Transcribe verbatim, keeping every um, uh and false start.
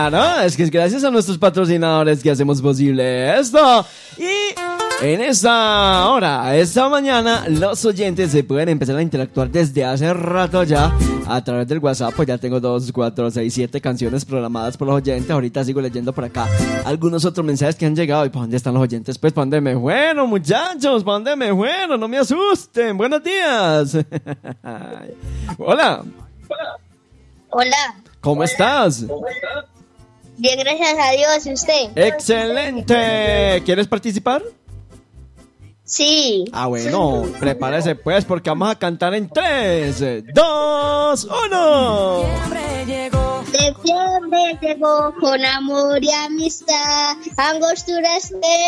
Claro, es que es gracias a nuestros patrocinadores que hacemos posible esto. Y en esta hora, esta mañana, los oyentes se pueden empezar a interactuar desde hace rato ya a través del WhatsApp. Pues ya tengo dos, cuatro, seis, siete canciones programadas por los oyentes. Ahorita sigo leyendo por acá algunos otros mensajes que han llegado. ¿Y para dónde están los oyentes? Pues para dónde me fueron, muchachos, para dónde me fueron, no me asusten. Buenos días. Hola. Hola. ¿Cómo Hola. estás? ¿Cómo estás? Bien, gracias a Dios. ¿Y usted? ¡Excelente! ¿Quieres participar? Sí. Ah, bueno, prepárese pues porque vamos a cantar en tres, dos, uno. Septiembre llegó con amor y amistad, angosturas de